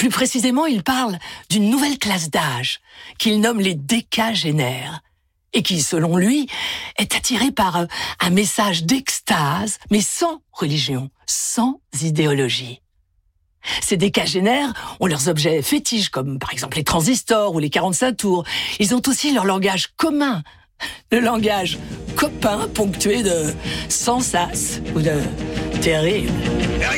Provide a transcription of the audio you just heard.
Plus précisément, il parle d'une nouvelle classe d'âge qu'il nomme les décagénaires et qui, selon lui, est attirée par un message d'extase, mais sans religion, sans idéologie. Ces décagénaires ont leurs objets fétiches, comme par exemple les transistors ou les 45 tours. Ils ont aussi leur langage commun, le langage copain ponctué de sans sas ou de terrible.